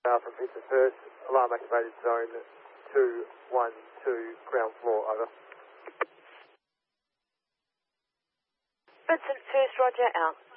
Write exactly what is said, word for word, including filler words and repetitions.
From Vincent First, alarm activated zone two one two, ground floor, over. Vincent First, roger, out.